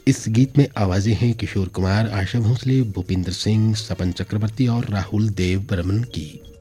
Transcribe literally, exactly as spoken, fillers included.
इस गीत में आवाजें हैं किशोर कुमार, आशा भोसले, भूपिंदर सिंह, सपन चक्रवर्ती और राहुल देव बर्मन की।